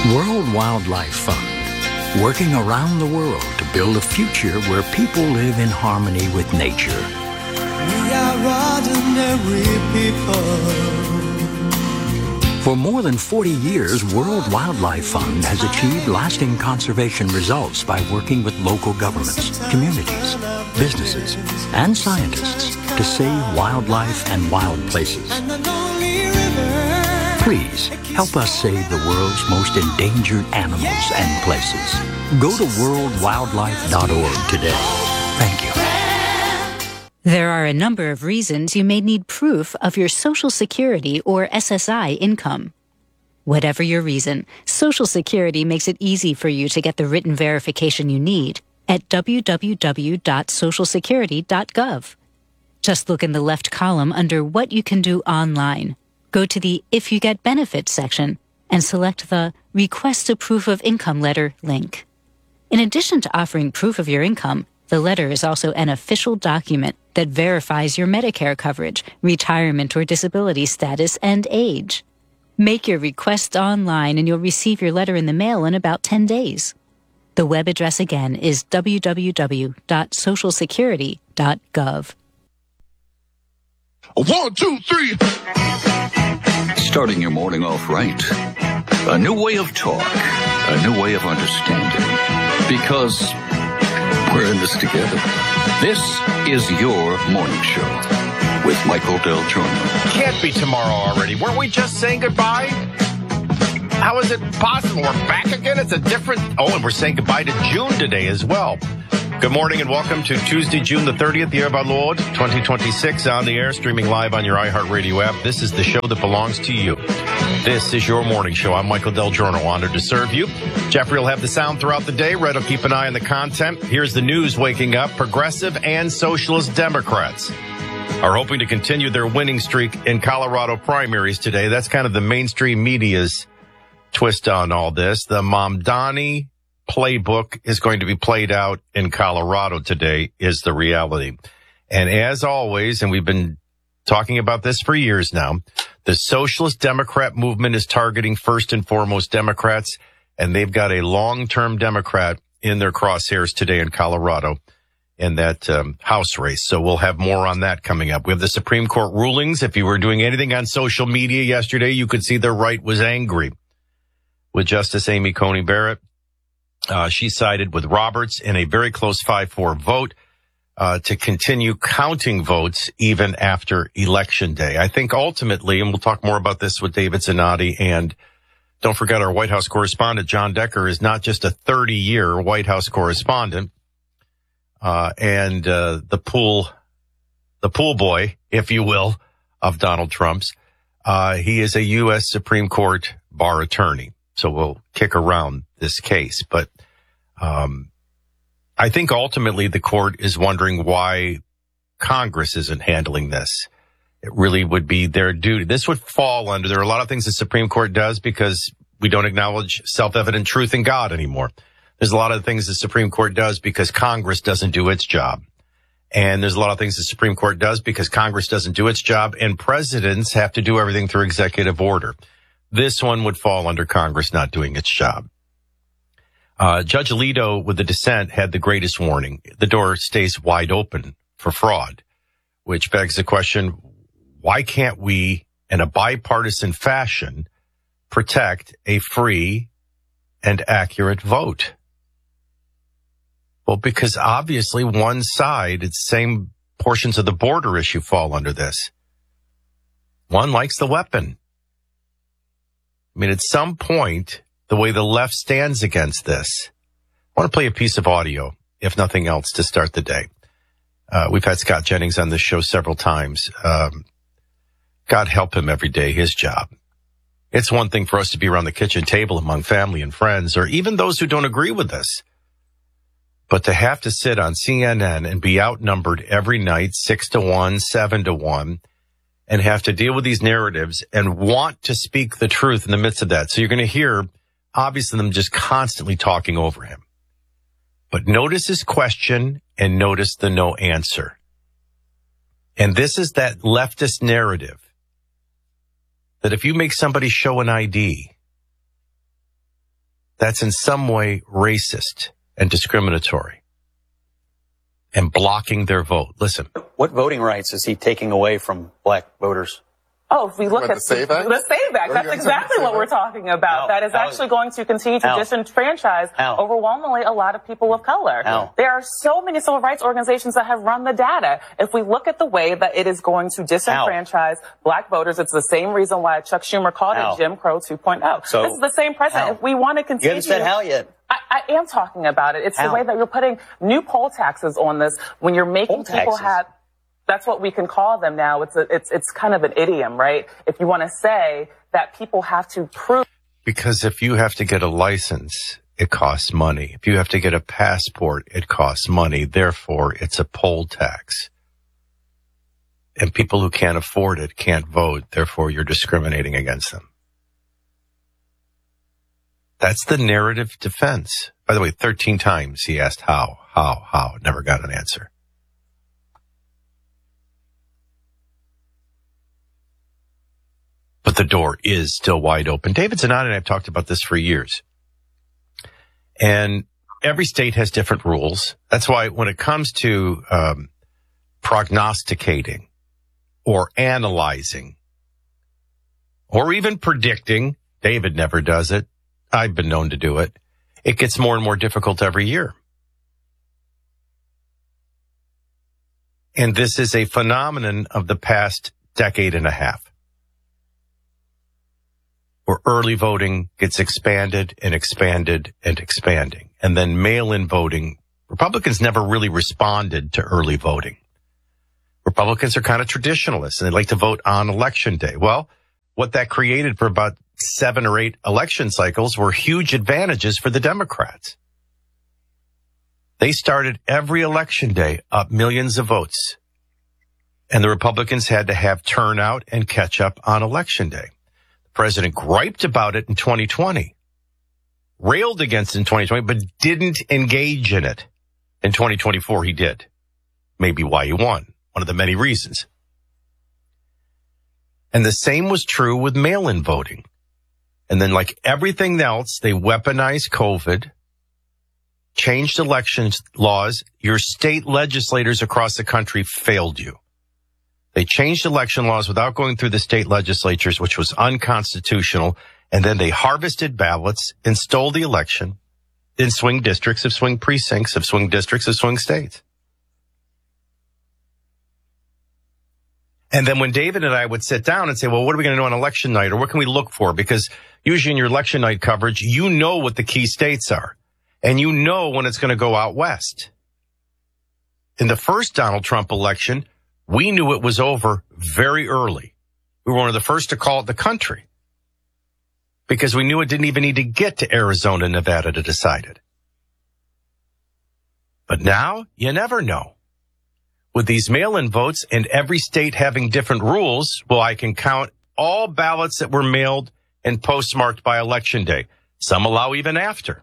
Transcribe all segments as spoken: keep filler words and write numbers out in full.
World Wildlife Fund, working around the world to build a future where people live in harmony with nature. We are ordinary people. For more than forty years, World Wildlife Fund has achieved lasting conservation results by working with local governments, communities, businesses, and scientists to save wildlife and wild places. Please help us save the world's most endangered animals and places. Go to world wildlife dot org today. Thank you. There are a number of reasons you may need proof of your Social Security or S S I income. Whatever your reason, Social Security makes it easy for you to get the written verification you need at w w w dot social security dot gov. Just look in the left column under What You Can Do Online. Go to the If You Get Benefits section and select the Request a Proof of Income Letter link. In addition to offering proof of your income, the letter is also an official document that verifies your Medicare coverage, retirement or disability status, and age. Make your request online and you'll receive your letter in the mail in about ten days. The web address again is w w w dot social security dot gov. One, two, three. Starting your morning off right. A new way of talk. A new way of understanding. Because we're in this together. This is your morning show with Michael Del Giorno. Can't be tomorrow already. Weren't we just saying goodbye? How is it possible? We're back again? It's a different... Oh, and we're saying goodbye to June today as well. Good morning and welcome to Tuesday, June the thirtieth, the year of our Lord, twenty twenty-six, on the air, streaming live on your iHeartRadio app. This is the show that belongs to you. This is your morning show. I'm Michael Del Giorno, honored to serve you. Jeffrey will have the sound throughout the day. Red will keep an eye on the content. Here's the news waking up. Progressive and socialist Democrats are hoping to continue their winning streak in Colorado primaries today. That's kind of the mainstream media's twist on all this. The Mamdani playbook is going to be played out in Colorado today is the reality. And as always, and we've been talking about this for years now, the socialist Democrat movement is targeting first and foremost Democrats, and they've got a long-term Democrat in their crosshairs today in Colorado in that um, House race. So we'll have more on that coming up. We have the Supreme Court rulings. If you were doing anything on social media yesterday, you could see the right was angry with Justice Amy Coney Barrett. Uh, she sided with Roberts in a very close five four vote uh, to continue counting votes even after Election Day. I think ultimately, and we'll talk more about this with David Zanotti, and don't forget our White House correspondent, John Decker, is not just a thirty-year White House correspondent uh, and uh, the pool, the pool boy, if you will, of Donald Trump's. Uh, he is a U S Supreme Court bar attorney. So we'll kick around this case. But um, I think ultimately the court is wondering why Congress isn't handling this. It really would be their duty. This would fall under, there are a lot of things the Supreme Court does because we don't acknowledge self-evident truth in God anymore. There's a lot of things the Supreme Court does because Congress doesn't do its job. And there's a lot of things the Supreme Court does because Congress doesn't do its job, and presidents have to do everything through executive order. This one would fall under Congress not doing its job. Uh, Judge Alito, with the dissent, had the greatest warning. The door stays wide open for fraud, which begs the question, why can't we, in a bipartisan fashion, protect a free and accurate vote? Well, because obviously one side, it's same portions of the border issue fall under this. One likes the weapon. I mean, at some point, the way the left stands against this, I want to play a piece of audio, if nothing else, to start the day. Uh, we've had Scott Jennings on this show several times. Um, God help him every day, his job. It's one thing for us to be around the kitchen table among family and friends, or even those who don't agree with us. But to have to sit on C N N and be outnumbered every night, six to one, seven to one, and have to deal with these narratives and want to speak the truth in the midst of that. So you're going to hear, obviously, them just constantly talking over him. But notice his question and notice the no answer. And this is that leftist narrative that if you make somebody show an I D, that's in some way racist and discriminatory and blocking their vote. Listen. What voting rights is he taking away from black voters? Oh, if we look What, at the SAVE Act? the SAVE Act, that's exactly what we're talking about. How? That is How? actually going to continue to How? disenfranchise How? overwhelmingly a lot of people of color. How? There are so many civil rights organizations that have run the data. If we look at the way that it is going to disenfranchise black voters, it's the same reason why Chuck Schumer called How? it Jim Crow two point oh. So, this is the same president. how? If we want to You continue... haven't said how yet. I, I am talking about it. It's How? the way that you're putting new poll taxes on this when you're making Poll people taxes? have... That's what we can call them now. It's a, it's it's kind of an idiom, right? If you want to say that people have to prove. Because if you have to get a license, it costs money. If you have to get a passport, it costs money. Therefore, it's a poll tax. And people who can't afford it can't vote. Therefore, you're discriminating against them. That's the narrative defense. By the way, thirteen times he asked how, how, how. Never got an answer. But the door is still wide open. David Zanotti and I have talked about this for years. And every state has different rules. That's why when it comes to um, prognosticating or analyzing or even predicting, David never does it. I've been known to do it. It gets more and more difficult every year. And this is a phenomenon of the past decade and a half, where early voting gets expanded and expanded and expanding. And then mail-in voting, Republicans never really responded to early voting. Republicans are kind of traditionalists, and they like to vote on election day. Well, what that created for about seven or eight election cycles were huge advantages for the Democrats. They started every election day up millions of votes, and the Republicans had to have turnout and catch up on election day. President griped about it in twenty twenty, railed against it in twenty twenty, but didn't engage in it. In twenty twenty-four, he did. Maybe why he won. One of the many reasons. And the same was true with mail-in voting. And then like everything else, they weaponized COVID, changed elections laws. Your state legislators across the country failed you. They changed election laws without going through the state legislatures, which was unconstitutional. And then they harvested ballots and stole the election in swing districts of swing precincts of swing districts of swing states. And then when David and I would sit down and say, well, what are we going to do on election night? Or what can we look for? Because usually in your election night coverage, you know what the key states are. And you know when it's going to go out west. In the first Donald Trump election, we knew it was over very early. We were one of the first to call it the country because we knew it didn't even need to get to Arizona and Nevada to decide it. But now you never know. With these mail-in votes and every state having different rules, well, I can count all ballots that were mailed and postmarked by election day. Some allow even after.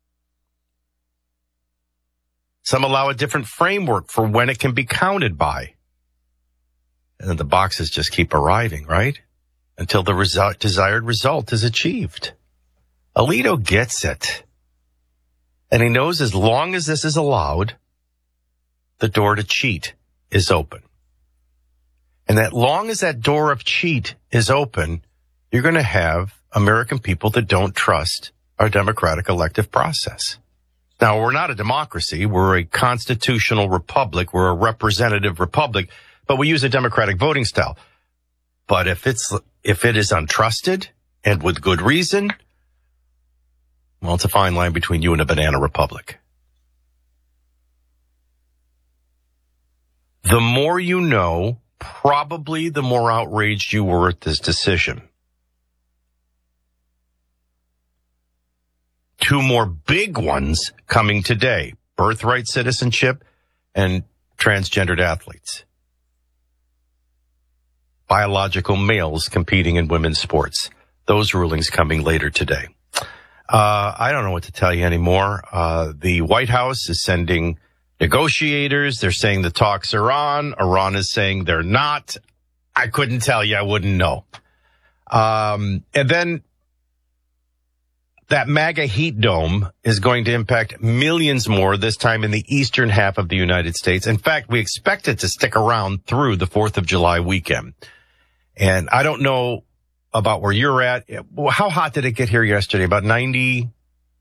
Some allow a different framework for when it can be counted by. And then the boxes just keep arriving, right? Until the result, desired result is achieved. Alito gets it. And he knows as long as this is allowed, the door to cheat is open. And that long as that door of cheat is open, you're going to have American people that don't trust our democratic elective process. Now, we're not a democracy. We're a constitutional republic. We're a representative republic. But we use a democratic voting style. But if it's, if it is untrusted and with good reason, well, it's a fine line between you and a banana republic. The more you know, probably the more outraged you were at this decision. Two more big ones coming today: birthright citizenship and transgendered athletes. Biological males competing in women's sports. Those rulings coming later today. Uh, I don't know what to tell you anymore. Uh, the White House is sending negotiators. They're saying the talks are on. Iran is saying they're not. I couldn't tell you. I wouldn't know. Um, and then that MAGA heat dome is going to impact millions more, this time in the eastern half of the United States. In fact, we expect it to stick around through the fourth of July weekend. And I don't know about where you're at. How hot did it get here yesterday? About ninety?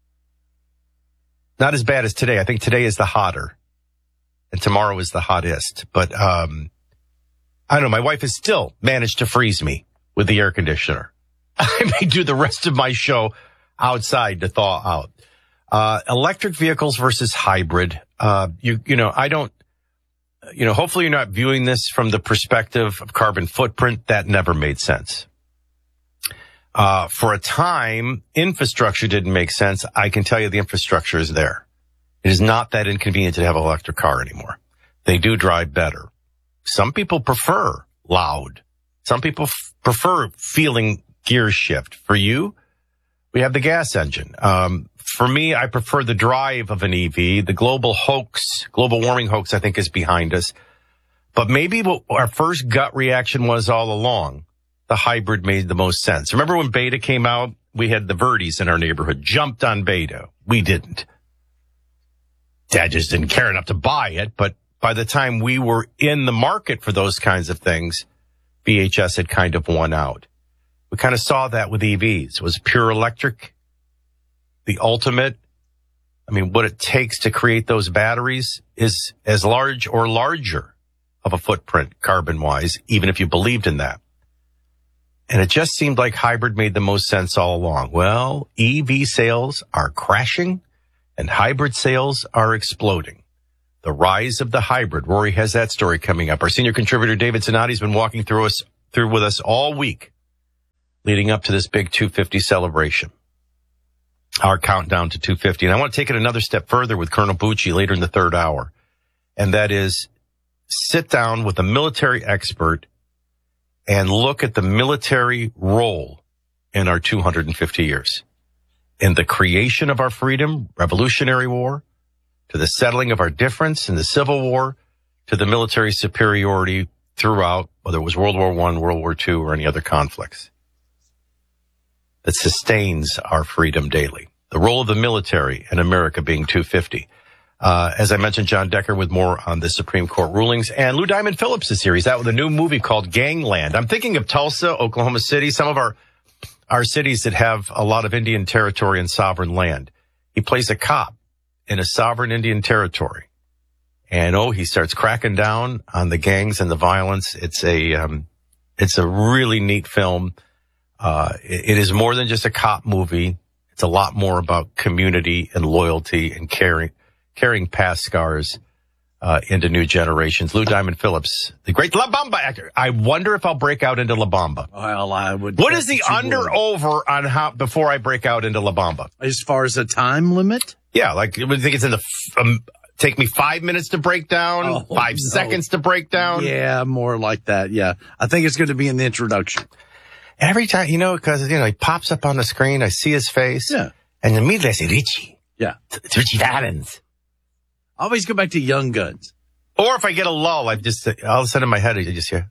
Not as bad as today. I think today is the hotter. And tomorrow is the hottest. But um, I don't know. My wife has still managed to freeze me with the air conditioner. I may do the rest of my show outside to thaw out. Uh, electric vehicles versus hybrid. Uh, you, you know, I don't, you know, hopefully you're not viewing this from the perspective of carbon footprint. That never made sense. Uh, for a time, infrastructure didn't make sense. I can tell you the infrastructure is there. It is not that inconvenient to have an electric car anymore. They do drive better. Some people prefer loud. Some people f- prefer feeling gear shift. For you, we have the gas engine. Um, for me, I prefer the drive of an E V. The global hoax, global warming hoax, I think is behind us. But maybe what our first gut reaction was all along, the hybrid made the most sense. Remember when Beta came out? We had the Verdes in our neighborhood, jumped on Beta. We didn't. Dad just didn't care enough to buy it. But by the time we were in the market for those kinds of things, V H S had kind of won out. We kind of saw that with E Vs. Was pure electric the ultimate? I mean, what it takes to create those batteries is as large or larger of a footprint carbon-wise, even if you believed in that. And it just seemed like hybrid made the most sense all along. Well, E V sales are crashing and hybrid sales are exploding. The rise of the hybrid. Rory has that story coming up. Our senior contributor, David Zanotti, has been walking through us through with us all week, leading up to this big two fifty celebration. Our countdown to two fifty. And I want to take it another step further with Colonel Bucci later in the third hour. And that is sit down with a military expert and look at the military role in our two hundred fifty years. In the creation of our freedom, Revolutionary War, to the settling of our difference in the Civil War, to the military superiority throughout, whether it was World War One, World War Two, or any other conflicts, that sustains our freedom daily. The role of the military in America being two fifty. Uh, as I mentioned, John Decker with more on the Supreme Court rulings. And Lou Diamond Phillips is here. He's out with a new movie called Gangland. I'm thinking of Tulsa, Oklahoma City, some of our, our cities that have a lot of Indian territory and sovereign land. He plays a cop in a sovereign Indian territory. And, oh, he starts cracking down on the gangs and the violence. It's a, um, it's a really neat film. Uh, it, it is more than just a cop movie. It's a lot more about community and loyalty and caring, carrying past scars, uh, into new generations. Lou Diamond Phillips, the great La Bamba actor. I wonder if I'll break out into La Bamba. Well, I would. What is the under would. over on how, before I break out into La Bamba? As far as a time limit? Yeah, like, I think it's in the, um, take me five minutes to break down, oh, five no. seconds to break down. Yeah, more like that. Yeah. I think it's going to be in the introduction. Every time, you know, because, you know, he pops up on the screen, I see his face. Yeah. And immediately I say, Richie. Yeah. It's Richie Valens. I always go back to Young Guns. Or if I get a lull, I just, all of a sudden in my head, I just hear.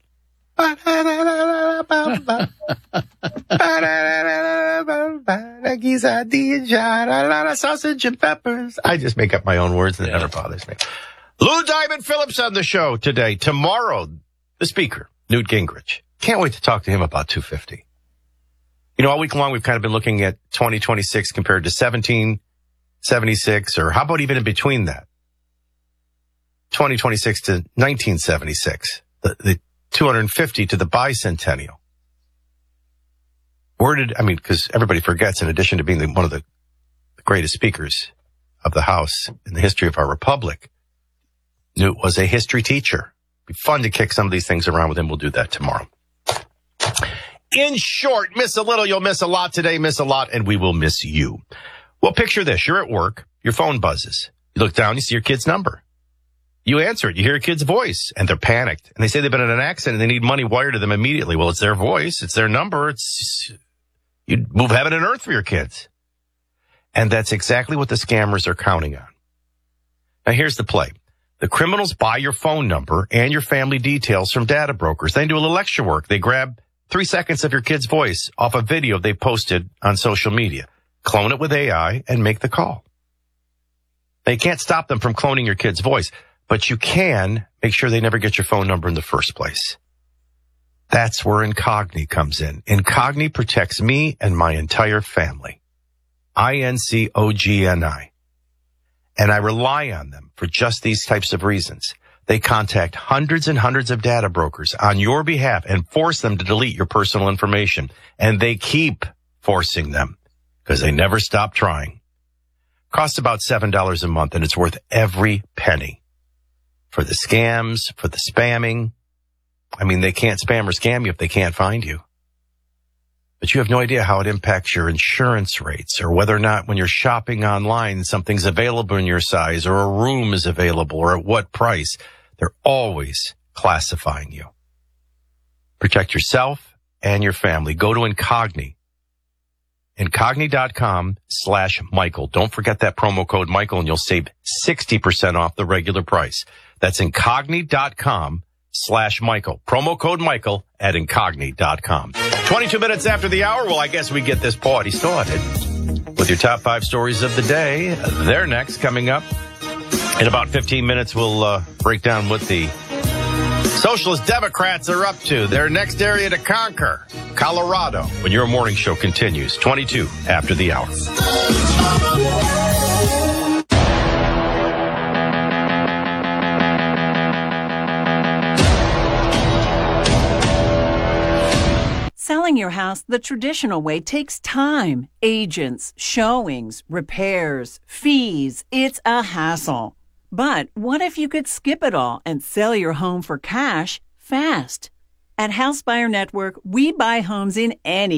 Sausage and peppers. I just make up my own words and it yeah. never bothers me. Lou Diamond Phillips on the show today. Tomorrow, the speaker, Newt Gingrich. Can't wait to talk to him about two fifty. You know, all week long, we've kind of been looking at twenty twenty-six compared to seventeen seventy-six, or how about even in between that? twenty twenty-six to nineteen seventy-six, the, the two hundred fifty to the bicentennial. Where did, I mean, because everybody forgets, in addition to being the, one of the greatest speakers of the House in the history of our republic, Newt was a history teacher. It'd be fun to kick some of these things around with him. We'll do that tomorrow. In short, miss a little, you'll miss a lot today, miss a lot, and we will miss you. Well, picture this. You're at work. Your phone buzzes. You look down, you see your kid's number. You answer it. You hear a kid's voice, and they're panicked. And they say they've been in an accident, and they need money wired to them immediately. Well, it's their voice. It's their number. It's you'd move heaven and earth for your kids. And that's exactly what the scammers are counting on. Now, here's the play. The criminals buy your phone number and your family details from data brokers. They do a little extra work. They grab three seconds of your kid's voice off a video they posted on social media. clone it with A I, and make the call. Now, you can't stop them from cloning your kid's voice, but you can make sure they never get your phone number in the first place. That's where Incogni comes in. Incogni protects me and my entire family. I N C O G N I. And I rely on them for just these types of reasons. They contact hundreds and hundreds of data brokers on your behalf and force them to delete your personal information. And they keep forcing them because they never stop trying. Costs about seven dollars a month, and it's worth every penny. For the scams, for the spamming. I mean, they can't spam or scam you if they can't find you. But you have no idea how it impacts your insurance rates or whether or not when you're shopping online, something's available in your size or a room is available or at what price. They're always classifying you. Protect yourself and your family. Go to Incogni. Incogni.com slash Michael. Don't forget that promo code Michael and you'll save sixty percent off the regular price. That's Incogni.com slash Michael. Promo code Michael at Incogni dot com. twenty-two minutes after the hour. Well, I guess we get this party started with your top five stories of the day. They're next, coming up. In about fifteen minutes, we'll uh, break down what the Socialist Democrats are up to. Their next area to conquer, Colorado, when your morning show continues. twenty-two after the hour. Selling your house the traditional way takes time, agents, showings, repairs, fees. It's a hassle. But what if you could skip it all and sell your home for cash fast? At House Buyer Network, we buy homes in any